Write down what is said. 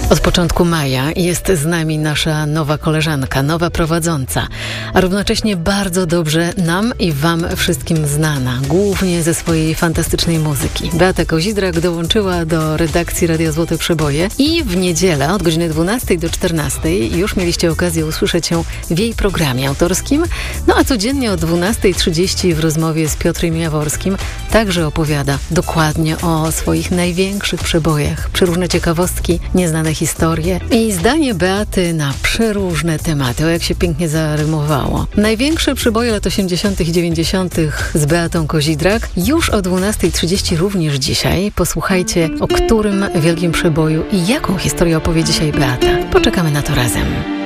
Od początku maja jest z nami nasza nowa koleżanka, nowa prowadząca, a równocześnie bardzo dobrze nam i wam wszystkim znana, głównie ze swojej fantastycznej muzyki. Beata Kozidrak dołączyła do redakcji Radia Złote Przeboje i w niedzielę od godziny 12 do 14 już mieliście okazję usłyszeć ją w jej programie autorskim, no a codziennie o 12:30 w rozmowie z Piotrem Jaworskim także opowiada dokładnie o swoich największych przebojach, przeróżne ciekawostki, nieznane historie i zdanie Beaty na przeróżne tematy. O, jak się pięknie zarymowało. Największe przeboje lat 80. i 90. z Beatą Kozidrak już o 12:30 również dzisiaj. Posłuchajcie, o którym wielkim przeboju i jaką historię opowie dzisiaj Beata. Poczekamy na to razem.